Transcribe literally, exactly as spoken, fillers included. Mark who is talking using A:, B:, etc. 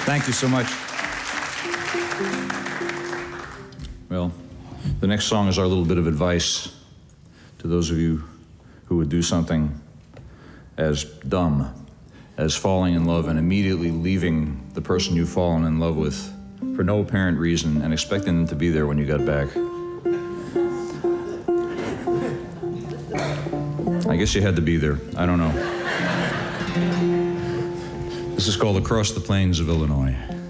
A: Thank you so much. Well, the next song is our little bit of advice to those of you who would do something as dumb as falling in love and immediately leaving the person you've fallen in love with for no apparent reason and expecting them to be there when you got back. I guess you had to be there. I don't know. This is called Across the Plains of Illinois.